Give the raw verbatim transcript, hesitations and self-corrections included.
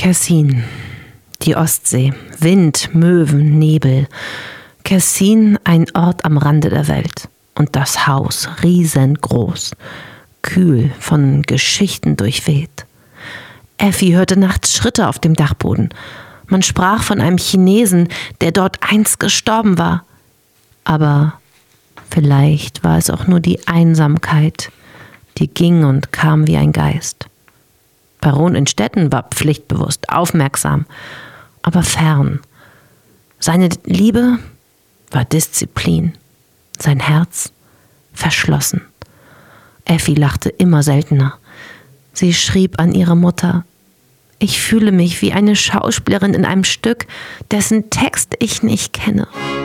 Kessin, die Ostsee, Wind, Möwen, Nebel. Kessin, ein Ort am Rande der Welt. Und das Haus, riesengroß, kühl, von Geschichten durchweht. Effi hörte nachts Schritte auf dem Dachboden. Man sprach von einem Chinesen, der dort einst gestorben war. Aber vielleicht war es auch nur die Einsamkeit, die ging und kam wie ein Geist. Baron Innstetten war pflichtbewusst, aufmerksam, aber fern. Seine Liebe war Disziplin, sein Herz verschlossen. Effi lachte immer seltener. Sie schrieb an ihre Mutter: Ich fühle mich wie eine Schauspielerin in einem Stück, dessen Text ich nicht kenne.